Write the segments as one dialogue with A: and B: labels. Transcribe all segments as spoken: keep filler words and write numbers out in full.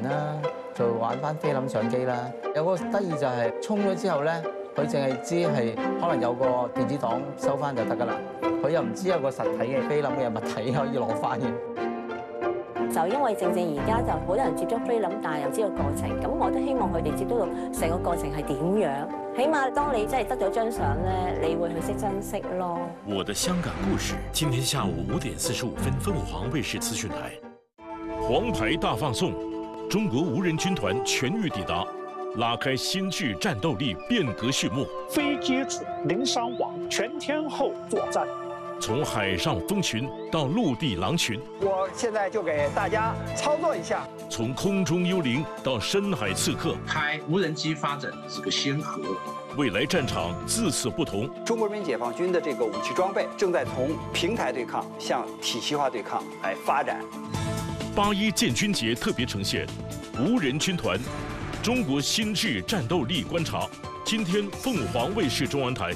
A: 啦，就玩翻菲林相機啦。有個得意就係沖咗之後咧，佢淨係知係可能有個電子檔收翻就得㗎啦，佢又唔知有個實體嘅菲林嘅物體可以攞翻嘅。
B: 就因為正正而家就好多人接觸菲林，但係又知道過程，咁我都希望佢哋接觸到成個過程係點樣。起碼當你真係得咗張相咧，你會去識珍惜咯。
C: 我的香港故事，今天下午五點四十五分，鳳凰衛視資訊台，黃牌大放送，中國無人軍團全域抵達，拉開新劇戰鬥力變革序幕。
D: 非接觸零傷亡，全天候作戰。
C: 從海上蜂群到陸地狼群，
E: 我現在就給大家操作一下。
C: 從空中幽靈到深海刺客，
F: 開無人機發展是個先河。
C: 未來戰場自此不同。
E: 中國人民解放軍的這個武器裝備正在從平台對抗向體系化對抗來發展。
C: 八一建軍節特別呈現無人軍團，中國新劇戰鬥力觀察。今天鳳凰衛視中文台。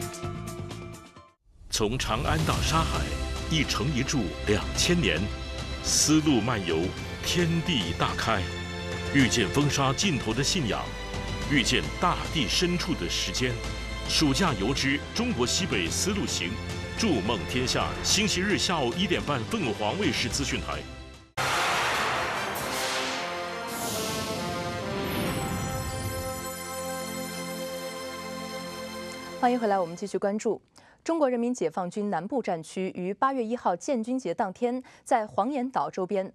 C: 從長安到沙海，一城一柱兩千年，絲路漫遊，天地大開，遇見風沙盡頭的信仰，遇見大地深處的時間。暑假遊之中國西北絲路行，築夢天下。星期日下午一點半，鳳凰衛視資訊台。
G: 歡迎回來，我們繼續關注。 中國人民解放軍南部戰區於八月一號建軍節當天，在黃岩島周邊